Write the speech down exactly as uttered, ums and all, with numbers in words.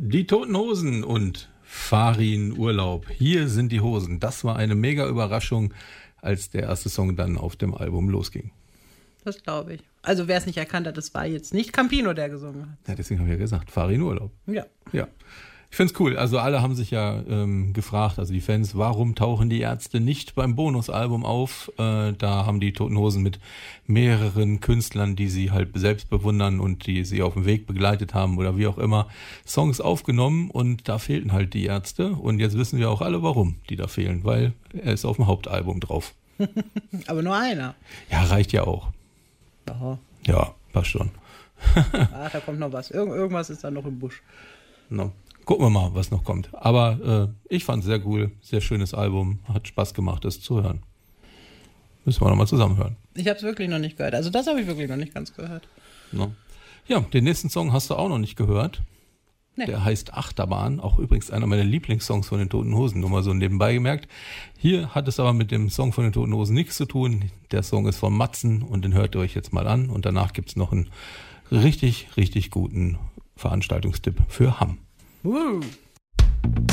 Die Toten Hosen und Farin Urlaub. Hier sind die Hosen. Das war eine mega Überraschung, als der erste Song dann auf dem Album losging. Das glaube ich. Also wer es nicht erkannt hat, das war jetzt nicht Campino, der gesungen hat. Ja, deswegen habe ich ja gesagt, Farin Urlaub. Ja. Ja. Ich finde es cool. Also alle haben sich ja ähm, gefragt, also die Fans, warum tauchen die Ärzte nicht beim Bonusalbum auf? Äh, da haben die Toten Hosen mit mehreren Künstlern, die sie halt selbst bewundern und die sie auf dem Weg begleitet haben oder wie auch immer, Songs aufgenommen und da fehlten halt die Ärzte. Und jetzt wissen wir auch alle, warum die da fehlen, weil er ist auf dem Hauptalbum drauf. Aber nur einer. Ja, reicht ja auch. Aha. Ja, passt schon. Ach, da kommt noch was. Irgend, irgendwas ist da noch im Busch. No. Gucken wir mal, was noch kommt. Aber äh, ich fand es sehr cool, sehr schönes Album, hat Spaß gemacht, das zu hören. Müssen wir nochmal zusammen hören. Ich habe es wirklich noch nicht gehört. Also das habe ich wirklich noch nicht ganz gehört. No. Ja, den nächsten Song hast du auch noch nicht gehört. Nee. Der heißt Achterbahn, auch übrigens einer meiner Lieblingssongs von den Toten Hosen, nur mal so nebenbei gemerkt. Hier hat es aber mit dem Song von den Toten Hosen nichts zu tun. Der Song ist von Matzen und den hört ihr euch jetzt mal an. Und danach gibt es noch einen richtig, richtig guten Veranstaltungstipp für Hamm. Woo.